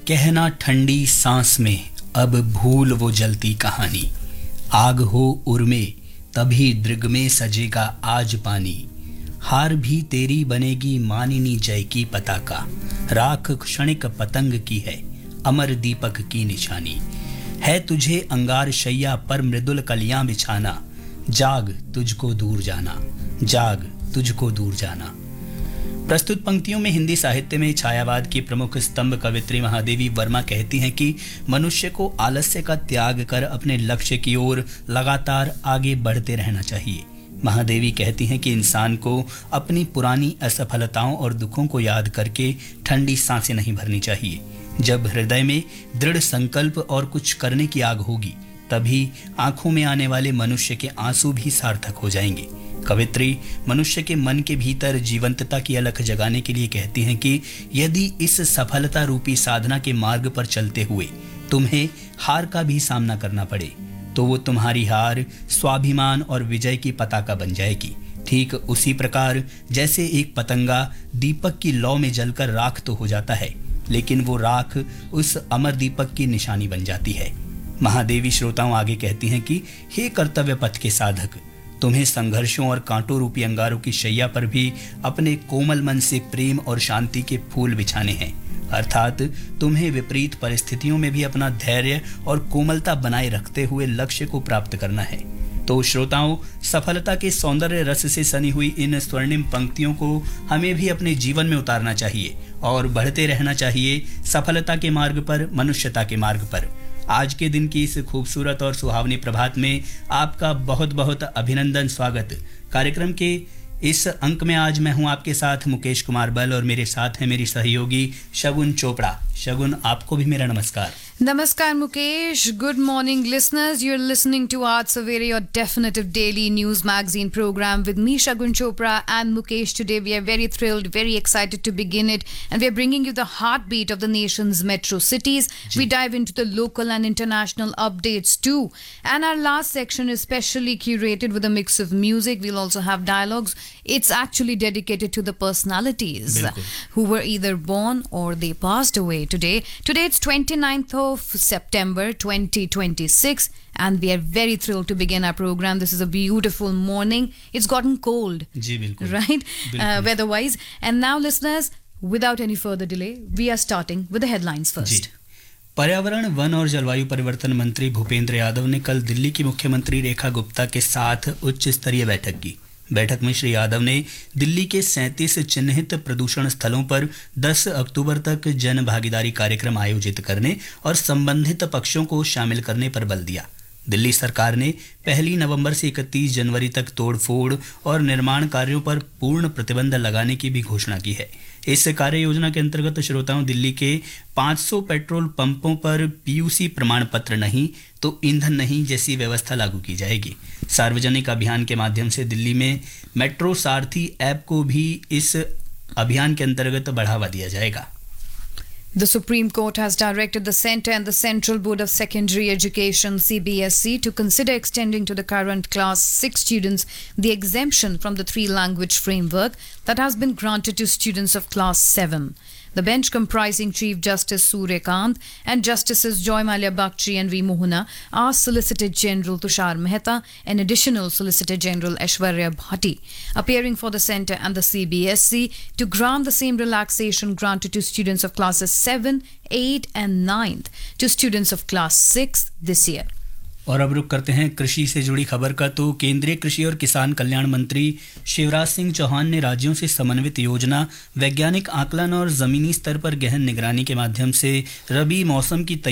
कहना ठंडी सांस में अब भूल वो जलती कहानी। आग हो उर्मे तभी दृग में सजेगा आज पानी। हार भी तेरी बनेगी मानिनी जय की पताका। राख क्षणिक पतंग की है अमर दीपक की निशानी। है तुझे अंगार शैया पर मृदुल कलियां बिछाना। जाग तुझको दूर जाना, जाग तुझको दूर जाना। प्रस्तुत पंक्तियों में हिंदी साहित्य में छायावाद की प्रमुख स्तंभ कवित्री महादेवी वर्मा कहती हैं कि मनुष्य को आलस्य का त्याग कर अपने लक्ष्य की ओर लगातार आगे बढ़ते रहना चाहिए। महादेवी कहती हैं कि इंसान को अपनी पुरानी असफलताओं और दुखों को याद करके ठंडी सांसें नहीं भरनी चाहिए। जब हृदय में दृढ़ संकल्प और कुछ करने की आग होगी, तभी आंखों में आने वाले मनुष्य के आंसू भी सार्थक हो जाएंगे। कवित्री मनुष्य के मन के भीतर जीवंतता की अलख जगाने के लिए कहती हैं कि यदि इस सफलता रूपी साधना के मार्ग पर चलते हुए तुम्हें हार का भी सामना करना पड़े, तो वो तुम्हारी हार स्वाभिमान और विजय की पताका बन जाएगी। ठीक उसी प्रकार जैसे एक पतंगा दीपक की लौ में जलकर राख तो हो जाता है, लेकिन वो राख उस अमर दीपक की निशानी बन जाती है। महादेवी श्रोताओं आगे कहती हैं कि हे कर्तव्य पथ के साधक, तुम्हें संघर्षों और कांटों रूपी अंगारों की शैया पर भी अपने कोमल मन से प्रेम और शांति के फूल बिछाने हैं। अर्थात तुम्हें विपरीत परिस्थितियों में भी अपना धैर्य और कोमलता बनाए रखते हुए लक्ष्य को प्राप्त करना है। तो श्रोताओं, सफलता के सौंदर्य रस से सनी हुई इन स्वर्णिम पंक्तियों को हमें भी अपने जीवन में उतारना चाहिए और बढ़ते रहना चाहिए सफलता के मार्ग पर, मनुष्यता के मार्ग पर। आज के दिन की इस खूबसूरत और सुहावनी प्रभात में आपका बहुत बहुत अभिनंदन, स्वागत। कार्यक्रम के इस अंक में आज मैं हूं आपके साथ मुकेश कुमार बल और मेरे साथ हैं मेरी सहयोगी शगुन चोपड़ा। शगुन, आपको भी मेरा नमस्कार। Namaskar Mukesh. Good morning listeners. You're listening to Aaj Savere, your definitive daily news magazine program with me Shagun Chopra and Mukesh. Today we are very thrilled, very excited to begin it, and we are bringing you the heartbeat of the nation's metro cities. We dive into the local and international updates too. And our last section is specially curated with a mix of music. We'll also have dialogues. It's actually dedicated to the personalities who were either born or they passed away today. Today it's 29th of September 2026 and we are very thrilled to begin our program. This is a beautiful morning. It's gotten cold, right? Weather-wise. And now listeners, without any further delay, we are starting with the headlines first. पर्यावरण, one और जलवायु परिवर्तन मंत्री भूपेंद्र यादव ने कल दिल्ली की मुख्यमंत्री रेखा गुप्ता के साथ उच्च स्तरीय बैठक की। बैठक में श्री यादव ने दिल्ली के 37 चिन्हित प्रदूषण स्थलों पर 10 अक्टूबर तक जन भागीदारी कार्यक्रम आयोजित करने और संबंधित पक्षों को शामिल करने पर बल दिया। दिल्ली सरकार ने 1 नवंबर से 31 जनवरी तक तोड़फोड़ और निर्माण कार्यों पर पूर्ण प्रतिबंध लगाने की भी घोषणा की है। इस कार्य योजना के अंतर्गत श्रोताओं, दिल्ली के 500 पेट्रोल पंपों पर पीयूसी प्रमाण पत्र नहीं तो ईंधन नहीं जैसी व्यवस्था लागू की जाएगी। सार्वजनिक अभियान के माध्यम से दिल्ली में मेट्रो सारथी ऐप को भी इस अभियान के अंतर्गत बढ़ावा दिया जाएगा। The Supreme Court has directed the Centre and the Central Board of Secondary Education (CBSE) to consider extending to the current Class 6 students the exemption from the 3-language framework that has been granted to students of Class 7. The bench, comprising Chief Justice Surya Kant and Justices Joy Malia Bagchi and V. Mohana, asked Solicitor General Tushar Mehta and Additional Solicitor General Aishwarya Bhatti, appearing for the Centre and the CBSE, to grant the same relaxation granted to students of classes 7, 8 and 9th to students of class 6 this year. और अब रुक करते हैं कृषि से जुड़ी खबर का। तो केंद्रीय कृषि और किसान कल्याण मंत्री शिवराज सिंह चौहान ने राज्यों से समन्वित योजना, वैज्ञानिक आकलन और जमीनी स्तर पर गहन निगरानी के माध्यम से रबी मौसम की